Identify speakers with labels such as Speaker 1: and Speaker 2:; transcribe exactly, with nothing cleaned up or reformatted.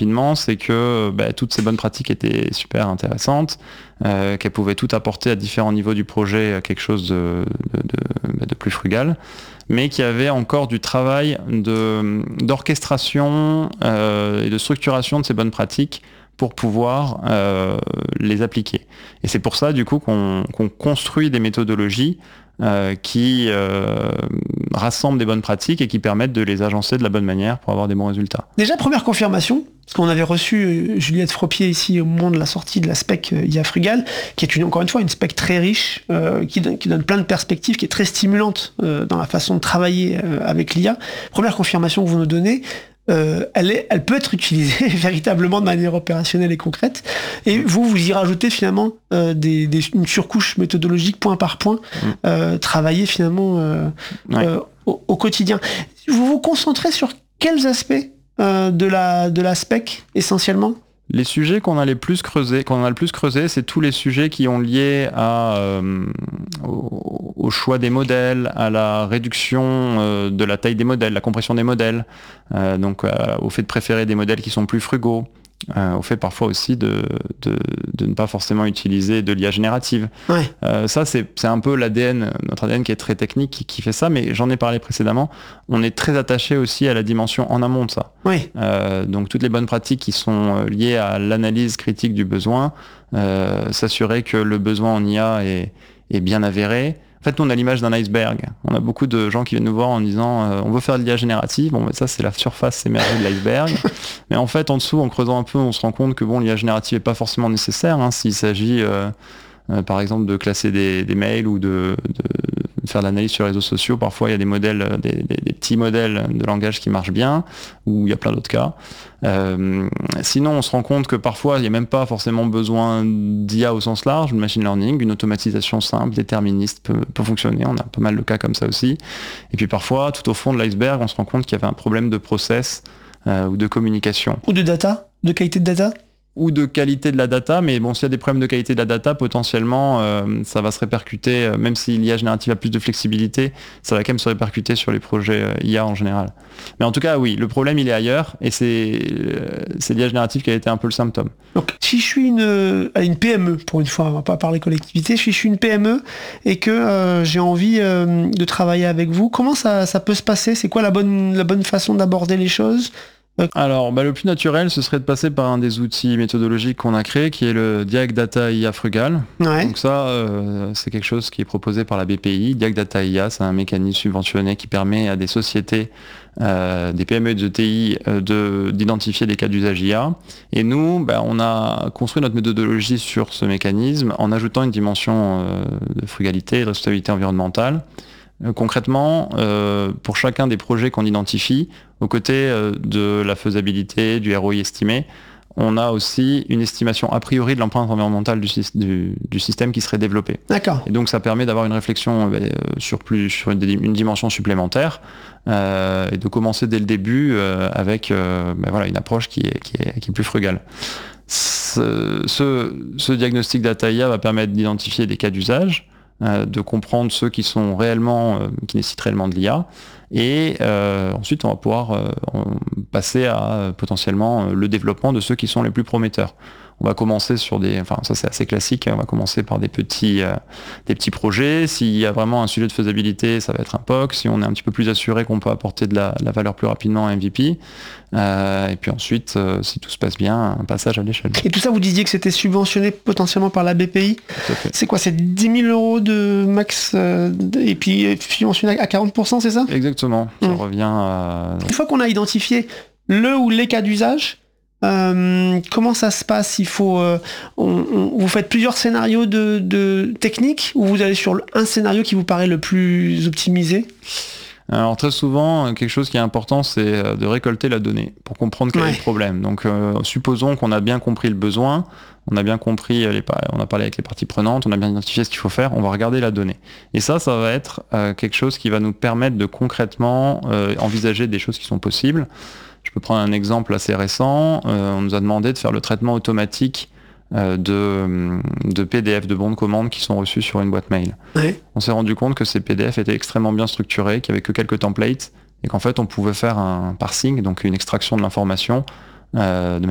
Speaker 1: rapidement, c'est que bah, toutes ces bonnes pratiques étaient super intéressantes, euh, qu'elles pouvaient tout apporter à différents niveaux du projet à quelque chose de, de, de, de plus frugal, mais qu'il y avait encore du travail de, d'orchestration euh, et de structuration de ces bonnes pratiques pour pouvoir euh, les appliquer. Et c'est pour ça, du coup, qu'on, qu'on construit des méthodologies euh, qui euh, rassemblent des bonnes pratiques et qui permettent de les agencer de la bonne manière pour avoir des bons résultats.
Speaker 2: Déjà, première confirmation, parce qu'on avait reçu Juliette Fropier ici au moment de la sortie de la spec I A Frugal, qui est une, encore une fois une spec très riche, euh, qui, donne, qui donne plein de perspectives, qui est très stimulante euh, dans la façon de travailler euh, avec l'I A. Première confirmation que vous nous donnez, Euh, elle, est, elle peut être utilisée véritablement de manière opérationnelle et concrète. Et vous, vous y rajoutez finalement euh, des, des, une surcouche méthodologique point par point, mmh. euh, travailler finalement euh, ouais. euh, au, au quotidien. Vous vous concentrez sur quels aspects euh, de, la, de la spec essentiellement ?
Speaker 1: Les sujets qu'on a les plus creusés, qu'on a le plus creusé, c'est tous les sujets qui ont lié à, euh, au, au choix des modèles, à la réduction euh, de la taille des modèles, la compression des modèles, euh, donc euh, au fait de préférer des modèles qui sont plus frugaux, euh, au fait parfois aussi de, de, de ne pas forcément utiliser de l'I A générative.
Speaker 2: Ouais.
Speaker 1: Euh, ça, c'est, c'est un peu l'A D N, notre A D N qui est très technique, qui, qui fait ça, mais j'en ai parlé précédemment. On est très attaché aussi à la dimension en amont de ça.
Speaker 2: Oui.
Speaker 1: Euh, donc toutes les bonnes pratiques qui sont liées à l'analyse critique du besoin, euh, s'assurer que le besoin en I A est, est bien avéré. En fait, nous, on a l'image d'un iceberg. On a beaucoup de gens qui viennent nous voir en disant euh, on veut faire de l'I A générative. Bon, mais ça, c'est la surface émergée de l'iceberg. Mais en fait, en dessous, en creusant un peu, on se rend compte que bon, l'I A générative n'est pas forcément nécessaire hein, s'il s'agit, euh, euh, par exemple, de classer des, des mails ou de, de faire de l'analyse sur les réseaux sociaux. Parfois, il y a des modèles, des, des, des petits modèles de langage qui marchent bien, ou il y a plein d'autres cas. Euh, sinon, on se rend compte que parfois, il n'y a même pas forcément besoin d'I A au sens large, de machine learning, une automatisation simple, déterministe peut, peut fonctionner. On a pas mal de cas comme ça aussi. Et puis parfois, tout au fond de l'iceberg, on se rend compte qu'il y avait un problème de process euh, ou de communication.
Speaker 2: Ou de data, de qualité de data ?
Speaker 1: Ou de qualité de la data, mais bon, s'il y a des problèmes de qualité de la data, potentiellement, euh, ça va se répercuter, euh, même si l'I A générative a plus de flexibilité, ça va quand même se répercuter sur les projets euh, I A en général. Mais en tout cas, oui, le problème, il est ailleurs, et c'est, euh, c'est l'I A générative qui a été un peu le symptôme.
Speaker 2: Donc, si je suis une, une P M E, pour une fois, on va pas parler collectivité, si je suis une P M E et que euh, j'ai envie euh, de travailler avec vous, comment ça, ça peut se passer ? C'est quoi la bonne, la bonne façon d'aborder les choses ?
Speaker 1: Alors, bah, le plus naturel, ce serait de passer par un des outils méthodologiques qu'on a créé, qui est le Diag Data I A Frugal.
Speaker 2: Ouais.
Speaker 1: Donc ça, euh, c'est quelque chose qui est proposé par la B P I. Diag Data I A, c'est un mécanisme subventionné qui permet à des sociétés, euh, des P M E et de T I, euh, de, d'identifier des cas d'usage I A. Et nous, bah, on a construit notre méthodologie sur ce mécanisme en ajoutant une dimension euh, de frugalité et de responsabilité environnementale. Concrètement, euh, pour chacun des projets qu'on identifie, aux côtés euh, de la faisabilité, du R O I estimé, on a aussi une estimation a priori de l'empreinte environnementale du, du, du système qui serait développé.
Speaker 2: D'accord.
Speaker 1: Et donc ça permet d'avoir une réflexion euh, sur, plus, sur une, une dimension supplémentaire euh, et de commencer dès le début euh, avec euh, ben voilà, une approche qui est, qui est, qui est plus frugale. Ce, ce, ce diagnostic data I A va permettre d'identifier des cas d'usage, de comprendre ceux qui sont réellement, euh, qui nécessitent réellement de l'I A, et euh, ensuite on va pouvoir euh, passer à euh, potentiellement euh, le développement de ceux qui sont les plus prometteurs. On va commencer sur des, enfin ça c'est assez classique, on va commencer par des petits, euh, des petits projets. S'il y a vraiment un sujet de faisabilité, ça va être un P O C. Si on est un petit peu plus assuré qu'on peut apporter de la, la valeur plus rapidement, un M V P. Euh, et puis ensuite, euh, si tout se passe bien, un passage à l'échelle.
Speaker 2: Et tout ça, vous disiez que c'était subventionné potentiellement par la B P I.
Speaker 1: Tout à fait.
Speaker 2: C'est quoi, c'est dix mille euros de max euh, et puis subventionné à quarante pour cent, c'est ça ?
Speaker 1: Exactement. Ça
Speaker 2: mmh.
Speaker 1: revient à...
Speaker 2: Une fois qu'on a identifié le ou les cas d'usage, Euh, comment ça se passe ? Il faut, euh, on, on, vous faites plusieurs scénarios de, de techniques ou vous allez sur un scénario qui vous paraît le plus optimisé ?
Speaker 1: Alors très souvent, quelque chose qui est important, c'est de récolter la donnée pour comprendre quel ouais. est le problème. Donc euh, supposons qu'on a bien compris le besoin, on a bien compris, les, on a parlé avec les parties prenantes, on a bien identifié ce qu'il faut faire, on va regarder la donnée. Et ça, ça va être euh, quelque chose qui va nous permettre de concrètement euh, envisager des choses qui sont possibles. Je peux prendre un exemple assez récent. Euh, on nous a demandé de faire le traitement automatique euh, de, de P D F, de bons de commande qui sont reçus sur une boîte mail.
Speaker 2: Ouais.
Speaker 1: On s'est rendu compte que ces P D F étaient extrêmement bien structurés, qu'il n'y avait que quelques templates et qu'en fait on pouvait faire un parsing, donc une extraction de l'information euh, de